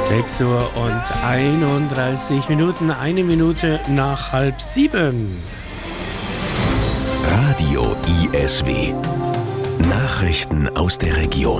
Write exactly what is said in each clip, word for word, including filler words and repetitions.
sechs Uhr und einunddreißig Minuten, eine Minute nach halb sieben. Radio I S W. Nachrichten aus der Region.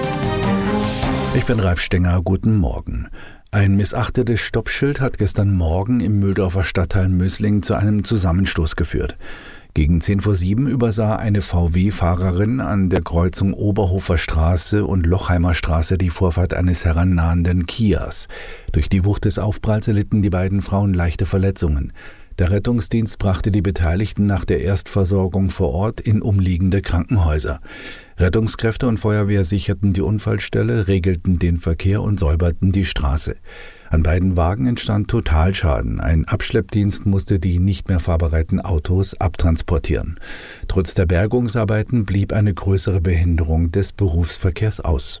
Ich bin Ralf Stenger, guten Morgen. Ein missachtetes Stoppschild hat gestern Morgen im Mühldorfer Stadtteil Mösling zu einem Zusammenstoß geführt. Gegen zehn vor sieben übersah eine V W-Fahrerin an der Kreuzung Oberhofer Straße und Lochheimer Straße die Vorfahrt eines herannahenden Kias. Durch die Wucht des Aufpralls erlitten die beiden Frauen leichte Verletzungen. Der Rettungsdienst brachte die Beteiligten nach der Erstversorgung vor Ort in umliegende Krankenhäuser. Rettungskräfte und Feuerwehr sicherten die Unfallstelle, regelten den Verkehr und säuberten die Straße. An beiden Wagen entstand Totalschaden. Ein Abschleppdienst musste die nicht mehr fahrbereiten Autos abtransportieren. Trotz der Bergungsarbeiten blieb eine größere Behinderung des Berufsverkehrs aus.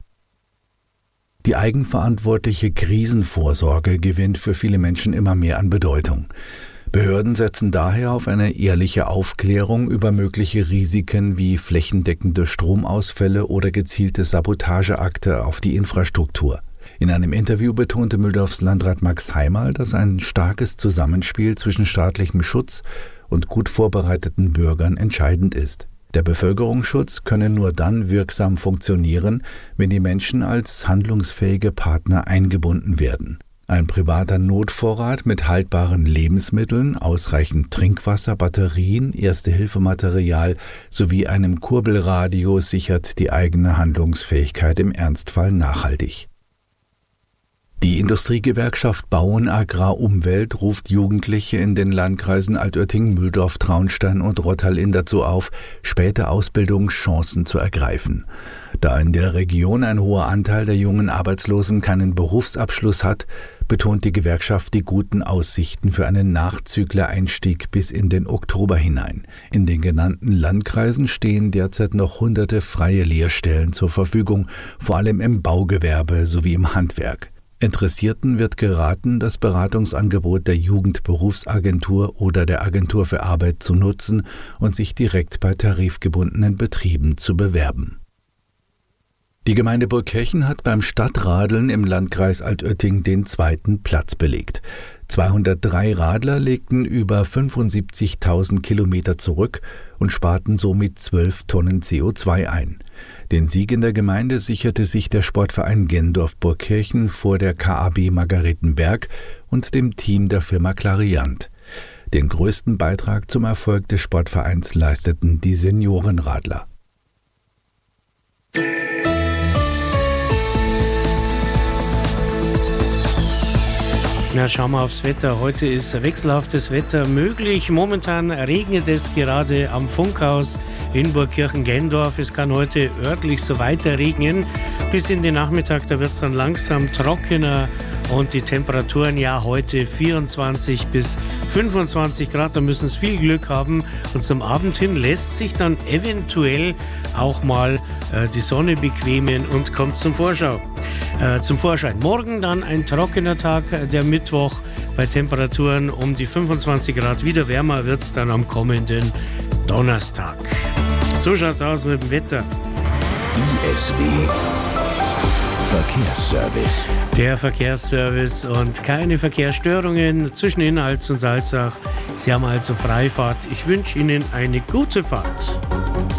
Die eigenverantwortliche Krisenvorsorge gewinnt für viele Menschen immer mehr an Bedeutung. Behörden setzen daher auf eine ehrliche Aufklärung über mögliche Risiken wie flächendeckende Stromausfälle oder gezielte Sabotageakte auf die Infrastruktur. In einem Interview betonte Mühldorfs Landrat Max Heimerl, dass ein starkes Zusammenspiel zwischen staatlichem Schutz und gut vorbereiteten Bürgern entscheidend ist. Der Bevölkerungsschutz könne nur dann wirksam funktionieren, wenn die Menschen als handlungsfähige Partner eingebunden werden. Ein privater Notvorrat mit haltbaren Lebensmitteln, ausreichend Trinkwasser, Batterien, Erste-Hilfe-Material sowie einem Kurbelradio sichert die eigene Handlungsfähigkeit im Ernstfall nachhaltig. Die Industriegewerkschaft Bauen Agrar Umwelt ruft Jugendliche in den Landkreisen Altötting, Mühldorf, Traunstein und Rottal-Inn dazu auf, späte Ausbildungschancen zu ergreifen. Da in der Region ein hoher Anteil der jungen Arbeitslosen keinen Berufsabschluss hat, betont die Gewerkschaft die guten Aussichten für einen Nachzüglereinstieg bis in den Oktober hinein. In den genannten Landkreisen stehen derzeit noch hunderte freie Lehrstellen zur Verfügung, vor allem im Baugewerbe sowie im Handwerk. Interessierten wird geraten, das Beratungsangebot der Jugendberufsagentur oder der Agentur für Arbeit zu nutzen und sich direkt bei tarifgebundenen Betrieben zu bewerben. Die Gemeinde Burgkirchen hat beim Stadtradeln im Landkreis Altötting den zweiten Platz belegt. zweihundertdrei Radler legten über fünfundsiebzigtausend Kilometer zurück und sparten somit zwölf Tonnen C O zwei ein. Den Sieg in der Gemeinde sicherte sich der Sportverein Gendorf Burgkirchen vor der K A B Margaretenberg und dem Team der Firma Clariant. Den größten Beitrag zum Erfolg des Sportvereins leisteten die Seniorenradler. Na, schauen wir aufs Wetter. Heute ist wechselhaftes Wetter möglich. Momentan regnet es gerade am Funkhaus in Burgkirchen-Gendorf. Es kann heute örtlich so weiter regnen. Bis in den Nachmittag, da wird es dann langsam trockener. Und die Temperaturen, ja, heute vierundzwanzig bis fünfundzwanzig Grad, da müssen es viel Glück haben. Und zum Abend hin lässt sich dann eventuell auch mal äh, die Sonne bequemen und kommt zum Vorschau, äh, zum Vorschein. Morgen dann ein trockener Tag, der Mittwoch, bei Temperaturen um die fünfundzwanzig Grad. Wieder wärmer wird es dann am kommenden Donnerstag. So schaut's aus mit dem Wetter. I S W Verkehrsservice. Der Verkehrsservice und keine Verkehrsstörungen zwischen Inhalt und Salzach. Sie haben also Freifahrt. Ich wünsche Ihnen eine gute Fahrt.